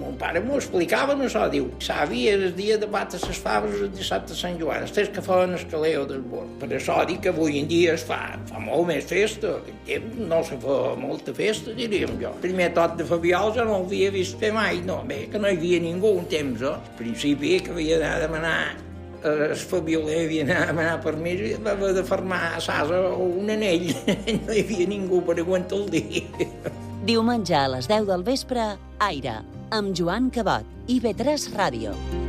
mon pare m'ho explicava, això, diu, sabia el dia de batre les faves el dissabte de Sant Joan, els que feien el caleo del bord. Per això dic que avui en dia es fa molt més festa, no se fa molta festa, diríem jo. El primer tot de Fabiol jo no l'havia vist fer mai, no, bé, que no hi havia ningú un temps, Al principi que havia d'anar a demanar el Fabioler havia d'anar a demanar permís i va haver de fermar a Sasa un anell. No hi havia ningú per aguantar el dia. Diumenge a les 10 del vespre, Aire, amb Joan Cabot, IB3 Ràdio.